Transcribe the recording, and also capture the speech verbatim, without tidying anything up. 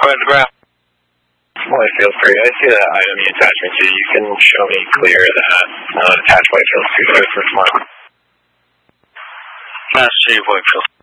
Go ahead, McGrath. Whitefield three, I see that item you attached me to. You can show me clear that uh, attached Whitefield two for tomorrow. Mass City, Whitefield.